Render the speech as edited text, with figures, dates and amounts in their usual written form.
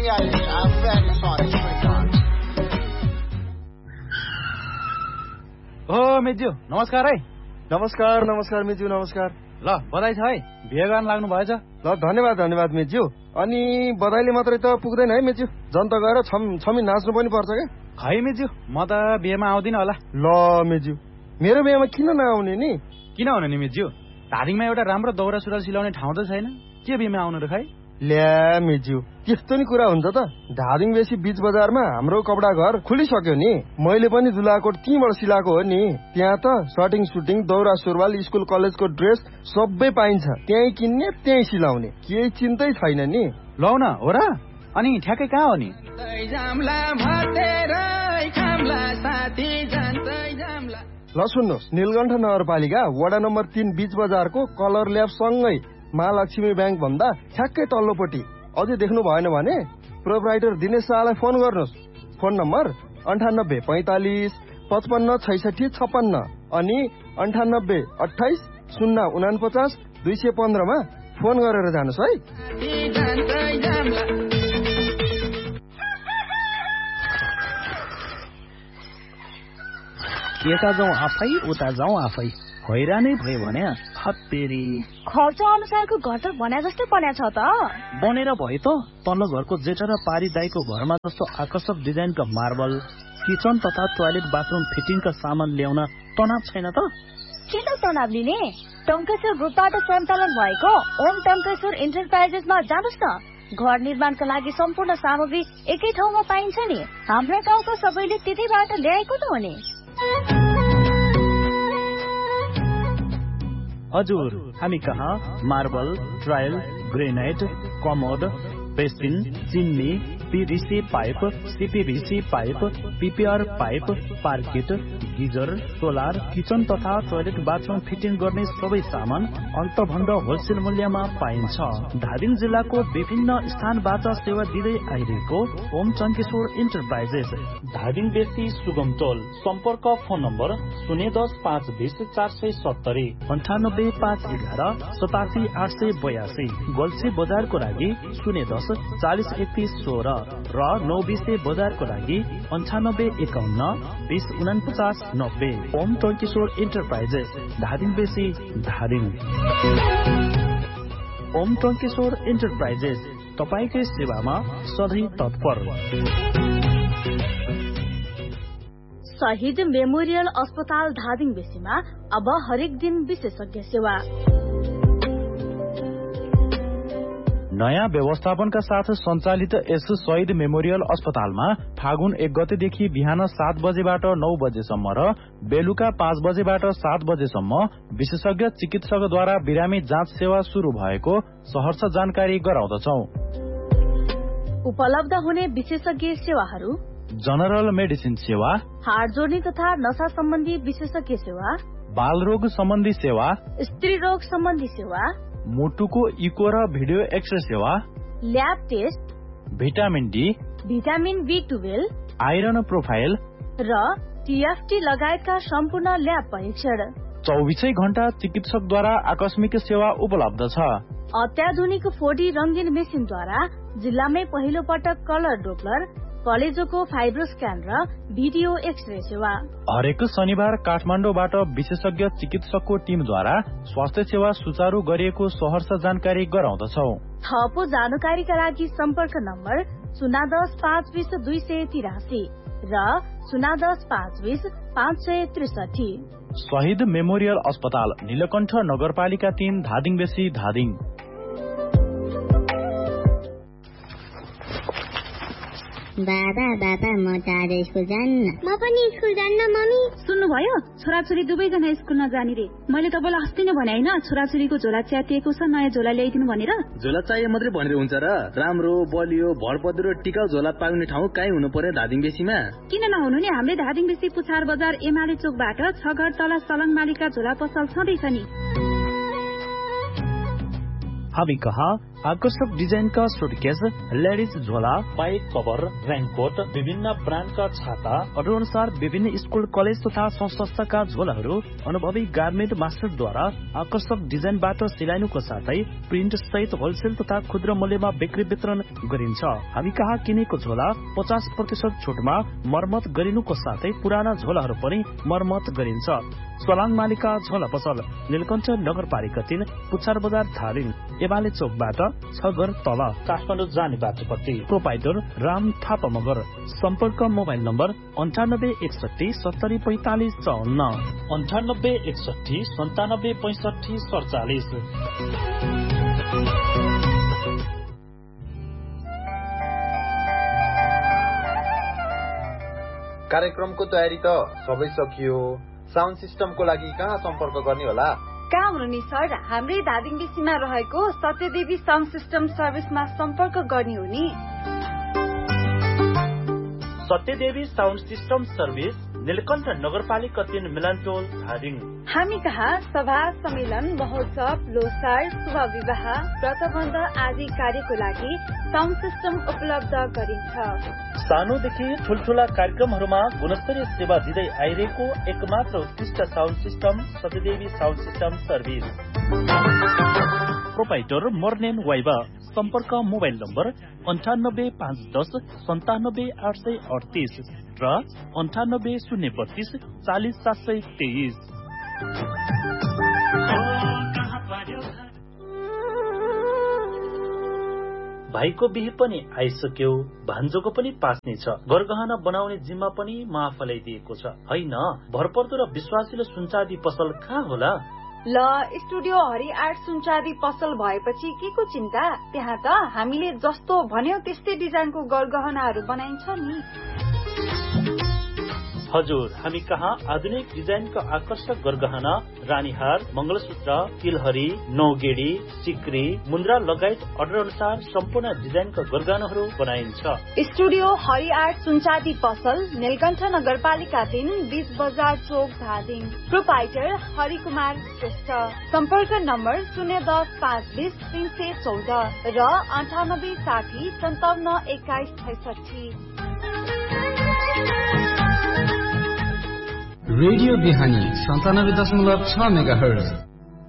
reality. I'm very sorry, sweetheart. ओ मिज्यू नमस्कार है। नमस्कार नमस्कार मिज्यू नमस्कार। ल बधाई छ है, बिहे गर्न लाग्नु भएछ। ल धन्यवाद धन्यवाद मिज्यू। अनि बधाईले मात्रै त पुग्दैन है मिज्यू, जनता गएर छमी नाच्नु पनि पर्छ क्या। खै मिज्यू, म त बिहेमा आउँदिन होला। ल मिज्यू, मेरो बिहेमा किन नआउने नि? किन हुनु नि मिज्यू, धादिङमा एउटा राम्रो दौरा सुरुवाल सिलाउने ठाउँ त छैन, के बिहेमा आउनु र खै? ल्या मिज्यू, त्यस्तो नि कुरा हुन्छ त। धादिङ बेसी बीच बजारमा हाम्रो कपडा घर खुलिसक्यो नि, मैले पनि दुलाकोट त्यहीँबाट सिलाएको हो नि। त्यहाँ त सर्टिङ सुटिङ दौरा सुरुवाल स्कुल कलेजको ड्रेस सबै पाइन्छ, त्यहीँ किन्ने त्यहीँ सिलाउने, केही चिन्तै छैन नि। लौ न हो र, अनि ठ्याक्कै कहाँ हो नि? ल सुन्नुहोस्, नीलकण्ठ नगरपालिका वडा नम्बर 3 बीच बजारको कलर ल्याब सँगै महालक्ष्मी ब्याङ्क भन्दा ठ्याक्कै तल्लोपट्टि। अझै देख्नु भएन भने प्रोपराइटर दिनेश शाहलाई फोन गर्नुहोस्। फोन नम्बर 98 45 55 66 56 अनि 98 28 049 215 मा फोन गरेर जानुहोस् है। यता जाउँ आफै उता जाउँ आफै, हैरानै भयो भने हत्तेरी। खर्च अनुसारको घर त भने जस्तै बन्या छ त। बनेर भयो त, तल्लो घरको जेठा र पारी दाईको घरमा जस्तो आकर्षक डिजाइनका मार्बल, किचन तथा टोयलेट बाथरुम फिटिङका सामान ल्याउन तनाव छैन त? किन तनाव लिने? टङ्केश्वर ग्रुपबाट सञ्चालन भएको ओम टङ्केश्वर इन्टरप्राइजेसमा जानुहोस् न। घर निर्माणका लागि सम्पूर्ण सामग्री एकै ठाउँमा पाइन्छ नि। हाम्रा गाउँको सबैले त्यतैबाट ल्याएको त हो नि। हजुर, हामी कहाँ marble, tile, granite, commode, basin, chimney, PVC pipe, CPVC pipe, PPR pipe, पार्किट, geyser, solar, kitchen तथा टोयलेट बाथरुम फिटिङ गर्ने सबै सामान अन्तभन्दा होलसेल मूल्यमा पाइन्छ। धादिङ जिल्लाको विभिन्न स्थानबाट सेवा दिँदै आइरहेको ओम टङ्केश्वर इन्टरप्राइजेस, धादिङ बेसी सुगम टोल। सम्पर्क फोन नम्बर 010 520 470 98 511 87 882। गोल्सी बजारको लागि 010 40 31 16 र 920 बजारको लागि 98 51 20 49 90। ओम टङ्केश्वर इन्टरप्राइजेस, धादिङ बेसी धादिङ। ओम टङ्केश्वर इन्टरप्राइजेस तपाईकै सेवामा सधैँ तत्पर। शहीद मेमोरियल अस्पताल धादिङ बेसीमा अब हरेक दिन विशेषज्ञ सेवा। नयाँ व्यवस्थापनका साथ सञ्चालित यस शहीद मेमोरियल अस्पतालमा फागुन 1 गतेदेखि बिहान 7 बजेबाट 9 बजेसम्म र बेलुका 5 बजेबाट 7 बजेसम्म विशेषज्ञ चिकित्सकद्वारा बिरामी जाँच सेवा शुरू भएको सहर्ष जानकारी गराउँदछौं। उपलब्ध हुने विशेषज्ञ सेवाहरू: जनरल मेडिसिन सेवा, हाड जोड्ने तथा नशा सम्बन्धी विशेषज्ञ सेवा, बाल रोग सम्बन्धी सेवा, स्त्री रोग सम्बन्धी सेवा, मुटुको इको र भिडियो एक्सरे सेवा, lab test, vitamin D, vitamin B12, iron profile र TFT लगायतका सम्पूर्ण ल्याब परीक्षण। 24 घण्टा चिकित्सकद्वारा आकस्मिक सेवा उपलब्ध छ। अत्याधुनिक 4D रंगीन मेसिनद्वारा जिल्लामै पहिलो पटक कलर डोप्लर, कलेजोको फाइब्रो स्क्यान र भिडियो एक्सरे सेवा। हरेक शनिबार काठमाडौँबाट विशेषज्ञ चिकित्सकको टिमद्वारा स्वास्थ्य सेवा सुचारू गरिएको सहर्ष जानकारी गराउँदछौं। थप जानकारीका लागि सम्पर्क नम्बर 010 520 283 र 010 520 563। शहीद मेमोरियल अस्पताल, नीलकण्ठ नगरपालिका 3, धादिङ बेसी धादिङ। बाबा बाबा म आज स्कुल जान्न। म पनि स्कुल जान्न मम्मी। सुन्नुभयो, छोराछोरी दुवैजना स्कुल नजाने रे। मैले तपाईँलाई अस्ति नै भने हैन, छोराछोरीको झोला च्यातिएको छ, नयाँ झोला ल्याइदिनु भनेर। झोला चाहिए मात्रै भनेर हुन्छ र? राम्रो बलियो भरपदरो टिकाउ झोला पाउने ठाउँ कहीँ हुनु पर्यो धादिङ बेसीमा? किन नहुनु नि, हामीले धादिङ बेसी पुछार बजार एमाले चोकबाट 6 घर तल सलङ मालिका झोला पसल छँदैछ नि। हामी कहाँ आकर्षक डिजाइनका सुटकेस, लेडिज झोला, बाइक कभर, रेनकोट, विभिन्न ब्रान्डका छाता, अर्डर अनुसार विभिन्न स्कुल कलेज तथा संस्थाका झोलाहरू अनुभवी गार्मेन्ट मास्टरद्वारा आकर्षक डिजाइनबाट सिलाइनुको साथै प्रिन्ट सहित होलसेल तथा खुद्रा मूल्यमा बिक्री वितरण गरिन्छ। हामी कहाँ किनेको झोला 50% छुटमा मर्मत गरिनुको साथै पुराना झोलाहरू पनि मर्मत गरिन्छ। सोलाङ मालिका झोला पसल, नीलकण्ठ नगरपालिका 3, पुच्छार बजार धादिङ, एमाले चौकबाट 6 घर तल, काठमाडौँ जाने बाटोपट्टि। प्रोपाइटर राम थापा मगर। सम्पर्क मोबाइल नम्बर 98 61 70 45 54, 98 61 97 65 47। कार्यक्रमको तयारी त सबै सकियो। साउन्ड सिस्टमको लागि कहाँ सम्पर्क गर्ने होला? कहाँ हुनु नि सर, हाम्रै धादिङ बेसीमा रहेको सत्यदेवी साउन्ड सिस्टम सर्भिसमा सम्पर्क गर्ने हो नि। Satyadevi sound system service, Neelkanth नगरपालिका 3, मिलनटोल धादिङ। हामी कहाँ सभा, सम्मेलन, महोत्सव, लोसार, शुभ विवाह, व्रतबन्ध आदि कार्यको लागि साउन्ड सिस्टम उपलब्ध गरिन्छ। सानोदेखि ठुल्ठुला कार्यक्रमहरूमा गुणस्तरीय सेवा दिँदै आइरहेको एकमात्र उत्कृष्ट sound system Satyadevi sound system service. Proprietor मोर्नेन viva. सम्पर्क मोबाइल नम्बर 98 510 97 838 र 98 032 40 723। भाइको बिहे पनि आइसक्यो, भान्जोको पनि पास्ने छ, गरगहना बनाउने जिम्मा पनि माफलाई दिएको छ हैन। भरपर्दो र विश्वासिलो सुनचाँदी पसल कहाँ होला? ल, स्टुडियो हरि आर्ट सुनचाँदी पसल भएपछि के को चिन्ता? त्यहाँ त हामीले जस्तो भन्यौ त्यस्तै डिजाइनको गरगहनाहरू बनाइन्छ नि। हजुर, हामी कहाँ आधुनिक डिजाइनका आकर्षक गरगहना, रानीहार, मंगलसूत्र, तिलहरी, नौगेडी, सिक्री, मुन्द्रा लगायत अर्डर अनुसार सम्पूर्ण डिजाइनका गरगहनाहरू बनाइन्छ। स्टुडियो हरि आर्ट सुनचाँदी पसल, नीलकण्ठ नगरपालिका 3, बीच बजार चोक धादिङ। प्रोपाइटर हरिकुमार श्रेष्ठ। सम्पर्क नम्बर 010 520 314 र 98 60 57 21 66। रेडियो बिहानी 97.6 मेगाहर्ज।